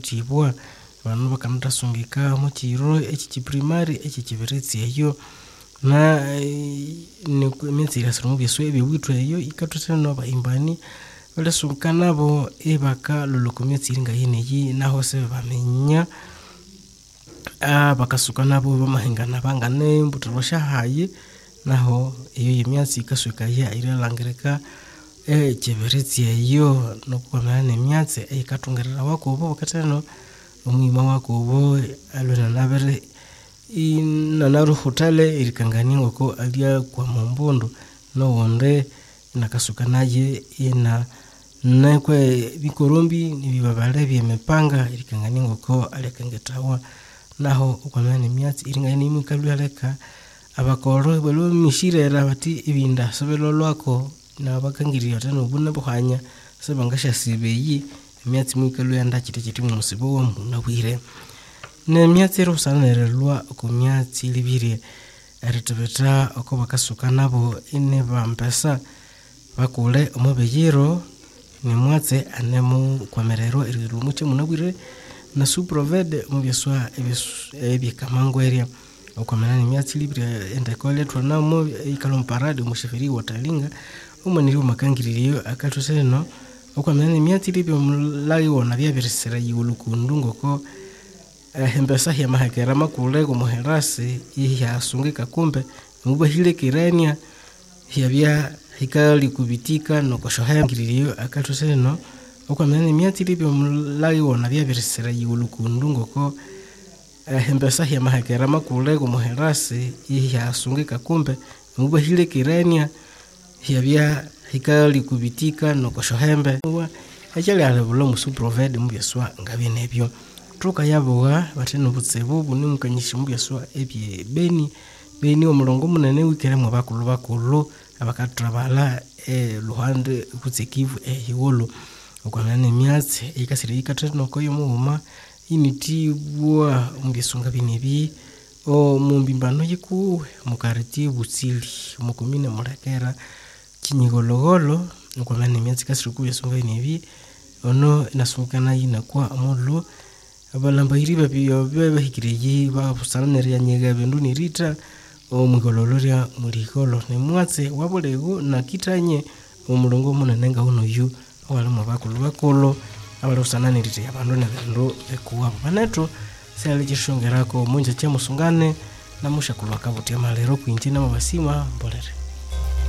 itibwa bano bakanasungika mu kiro ekiprimary ekikibiretsi eyo na nemyezi mu byeswe ebiwitwe eyo ikatuteno bayimbani balesunka nabo ebaka lulukumyezi nga yineyi naho se bamenya bakasuka nabo bamahingana bangane mbuturosha haye naho iyo yemyezi ikasweka ya iralangirika kibiretsi eyo nokukwamana nemyatsi ikatungerera wakobo bakateno omwima wakobo alona nabere inanaru hotale irikangani ngoko alia kwa mombondo no wonde nakasuka naye ina nakwe bikorombi nibibabale byemepanga irikangani ngoko alekangetawa naho ukwamana nemyatsi iringani mukalwaleka abakoro belo mishirera bati ibinda sobelo lwako na bakangiriyo tano buna buhanya sebangasha sibeyi emyatsi mwikalu yanda kiti mu musibo wa munabwire ne myatsi rusanerelwa ku myatsi libire eritebeta oko bakasuka nabo ine bampesa bakule omubeyiro ni mwatse anemu kwamerero irilumuche munabwire na suprovede mubyeswa ebikamango area okwamana ni myatsi libire endekole twanamo ikalomparade musheferi watalinga umaniri umakangiriyo akatuseno okwamana ni myatsi libire mulai wona byabirisera yulukundu ngoko hembesa ya mahakera makule ko muherase yasungika kumbe mubahile kirania yabya hikali kubitika no koshohangiriyo akatuseno okwamana ni myatsi libire mulai wona byabirisera yulukundu ngoko hembesa ya mahakera makule ko muherase yasungika kumbe mubahile kirania yabya hikali kubitika no koshohembe achali alabulo musuprovede mubyeswa ngabinebyo truka yaboga bateno butsebu buni mukanyisha mubyeswa ebye beni omulongo munene wikeremo bakulu abakatrabala luhande kutsekivu yolo okwamana nemyatsi ikasire ikateno koyo muhuma initibwa mubyesunga binebi o mumbimbano yiku mukariti butsili mukumine murakera kinyigologolo okwamana nemyatsi kasire kubyesunga binebi ono inasungana yinakwa amolo abalamba iriba biyo bebahikireyi babusanere yanyega bendu nirita omugololoria mulikolo nemwatse wabulego nakitanye omulongo munene nga uno yu awalimo bakulu abalusananirite abantu nebendo ekuwa baneto sale kishongerako munje kyemusungane namushakulwa kabuti amalero kwintina mabasima mbolere